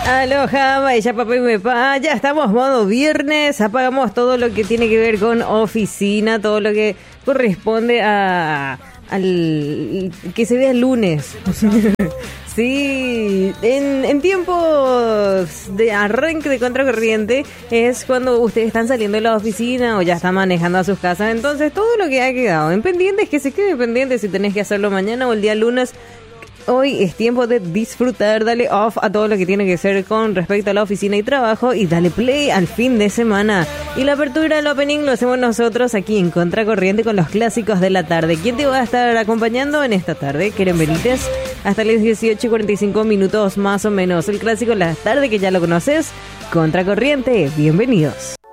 Aloha, vaya papá y mepa, ya estamos modo viernes, apagamos todo lo que tiene que ver con oficina, todo lo que corresponde al que se vea el lunes. Sí, en tiempos de arranque de contracorriente es cuando ustedes están saliendo de la oficina o ya están manejando a sus casas, entonces todo lo que ha quedado en pendientes, que se quede pendiente si tenés que hacerlo mañana o el día lunes. Hoy es tiempo de disfrutar, dale off a todo lo que tiene que ser con respecto a la oficina y trabajo y dale play al fin de semana. Y la apertura del opening lo hacemos nosotros aquí en Contracorriente con los clásicos de la tarde. ¿Quién te va a estar acompañando en esta tarde? Keren Benítez, hasta las 18:45 más o menos. El clásico de la tarde que ya lo conoces, Contracorriente, bienvenidos.